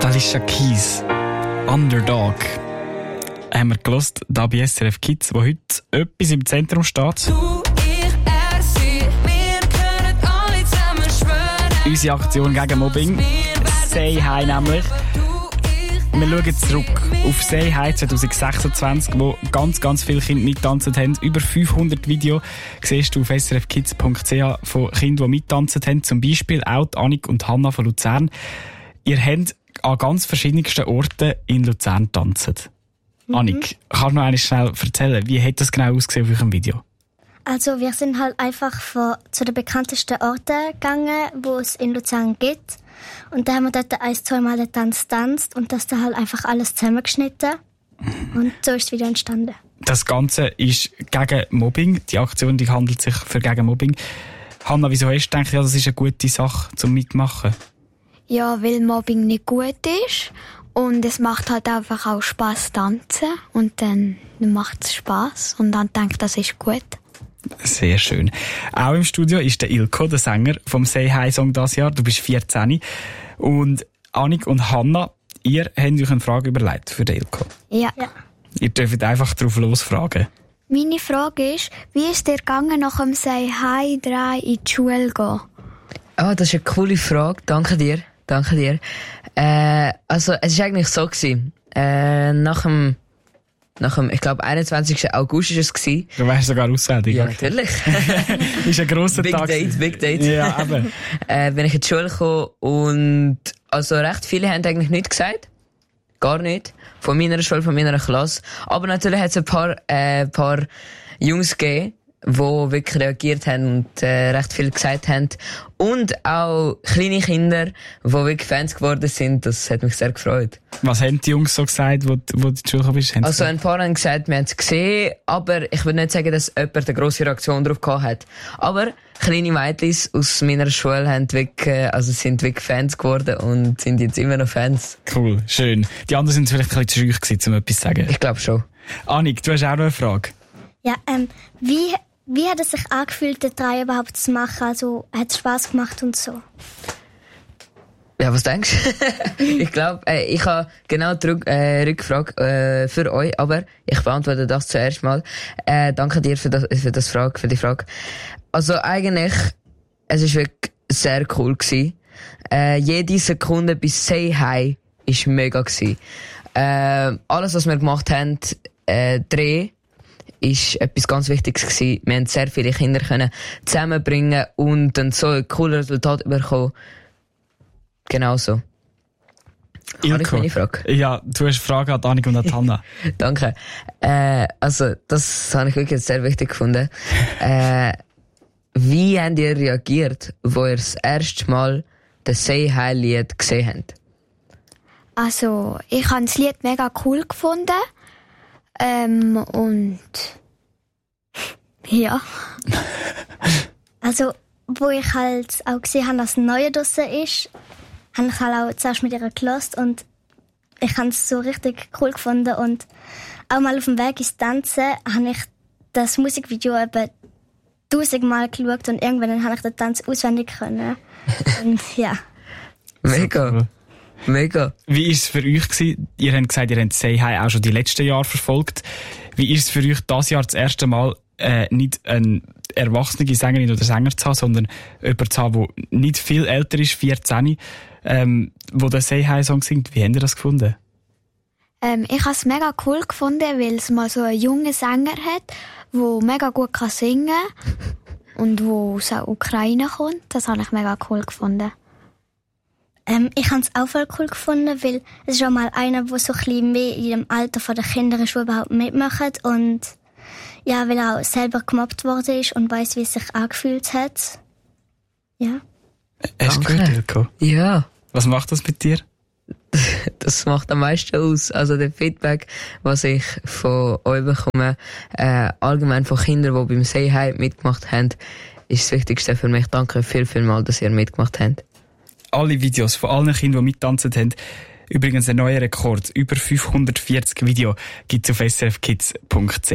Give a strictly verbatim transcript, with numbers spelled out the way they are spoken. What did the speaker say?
Alicia Keys, Underdog. Haben wir gehört, da bei S R F Kids, wo heute etwas im Zentrum steht. Du, ich, er, sie, wir können alle zusammen schwören. Unsere Aktion gegen Mobbing. Say Hi nämlich. Wir schauen zurück auf Say Hi zwanzig sechsundzwanzig, wo ganz, ganz viele Kinder mittanzen haben. Über fünfhundert Videos siehst du auf s r f kids punkt c h von Kindern, die mittanzen haben. Zum Beispiel auch Annik und Hanna von Luzern. Ihr habt an ganz verschiedensten Orten in Luzern getanzt. Mhm. Annik, kannst du noch einmal schnell erzählen, wie hat das genau ausgesehen auf eurem Video? Also wir sind halt einfach von, zu den bekanntesten Orten gegangen, wo es in Luzern gibt. Und dann haben wir dort ein, zweimal den Tanz getanzt und das dann halt einfach alles zusammengeschnitten. Und so ist das Video entstanden. Das Ganze ist gegen Mobbing. Die Aktion die handelt sich für gegen Mobbing. Hanna, wieso hast du gedacht, ja, das ist eine gute Sache zum Mitmachen? Ja, weil Mobbing nicht gut ist. Und es macht halt einfach auch Spass tanzen. Und dann macht es Spass. Und dann denke ich, das ist gut. Sehr schön. Auch im Studio ist der Ilko, der Sänger vom Say Hi Song dieses Jahr. Du bist vierzehn. Und Annik und Hanna, ihr habt euch eine Frage überlegt für den Ilko. Ja. ja. Ihr dürft einfach drauf losfragen. Meine Frage ist, wie ist dir gegangen, nach dem Say Hi drei in die Schule gehen? Ah, oh, das ist eine coole Frage. Danke dir. Danke dir. Äh, also, es war eigentlich so gewesen. Äh, nach dem Nach dem, ich glaube, einundzwanzigsten August war es. Gewesen. Du weißt sogar auswendig. Ja, natürlich. Ist ein grosser Big Tag. Big Date, Big Date. Ja, eben. äh, bin ich in die Schule gekommen und, also recht viele haben eigentlich nichts gesagt. Gar nicht. Von meiner Schule, von meiner Klasse. Aber natürlich hat es ein paar, äh, paar Jungs gegeben, die wirklich reagiert haben und äh, recht viel gesagt haben. Und auch kleine Kinder, die wirklich Fans geworden sind. Das hat mich sehr gefreut. Was haben die Jungs so gesagt, wo, wo du in die Schule gekommen bist? Also ein paar haben gesagt, wir haben es gesehen, aber ich würde nicht sagen, dass jemand eine grosse Reaktion darauf gehabt hat. Aber kleine Mädchen aus meiner Schule haben wirklich, also sind wirklich Fans geworden und sind jetzt immer noch Fans. Cool, schön. Die anderen sind vielleicht ein bisschen zu schüch gewesen, um etwas zu sagen. Ich glaube schon. Annik, du hast auch noch eine Frage. Ja, ähm, wie... Wie hat es sich angefühlt, den drei überhaupt zu machen? Also, hat es Spass gemacht und so? Ja, was denkst du? Ich glaube, äh, ich habe genau die Rück, äh, Rückfrage äh, für euch, aber ich beantworte das zuerst mal. Äh, danke dir für, das, für, das Frage, für die Frage. Also eigentlich, es war wirklich sehr cool gewesen. Äh, jede Sekunde bis Say Hi war mega gewesen. Äh, alles, was wir gemacht haben, äh, Dreh, ist etwas ganz Wichtiges gewesen. Wir haben sehr viele Kinder können zusammenbringen und dann so ein cooles Resultat bekommen. Genau so. Habe ich meine Frage? Ja, du hast eine Frage an Annik und an Hanna. Danke. Äh, also, das habe ich wirklich sehr wichtig gefunden. äh, wie habt ihr reagiert, wo ihr das erste Mal das Say Hi Lied gesehen habt? Also, ich habe das Lied mega cool gefunden. Ähm, und ja. Also, wo ich halt auch gesehen habe, dass ein neuer draussen ist, habe ich halt auch zuerst mit ihr gehört und ich habe es so richtig cool gefunden. Und auch mal auf dem Weg ins Tanzen habe ich das Musikvideo etwa tausendmal geschaut und irgendwann habe ich den Tanz auswendig können. Und ja. Mega. Mega. Wie war es für euch gewesen? Ihr habt gesagt, ihr habt Say Hi auch schon die letzten Jahre verfolgt. Wie ist es für euch, dieses Jahr das erste Mal äh, nicht eine erwachsene Sängerin oder Sänger zu haben, sondern jemanden zu haben, der nicht viel älter ist, vierzehn, ähm, der den Say Hi Song singt? Wie habt ihr das gefunden? Ähm, ich habe es mega cool gefunden, weil es mal so einen jungen Sänger hat, der mega gut kann singen kann und der aus der Ukraine kommt. Das habe ich mega cool gefunden. Ähm, ich habe es auch voll cool gefunden, weil es ist auch mal einer, der so ein bisschen mehr in dem Alter der Kinder ist, die überhaupt mitmacht. Und ja, weil er auch selber gemobbt worden ist und weiss, wie es sich angefühlt hat. Ja. Hast du gehört, Ilko? Ja. Was macht das mit dir? Das macht am meisten aus. Also der Feedback, was ich von euch bekomme, äh, allgemein von Kindern, die beim Say Hi mitgemacht haben, ist das Wichtigste für mich. Danke viel, viel mal, dass ihr mitgemacht habt. Alle Videos von allen Kindern, die mittanzen haben, übrigens ein neuer Rekord, über fünfhundertvierzig Videos, gibt es auf s r f kids punkt c h.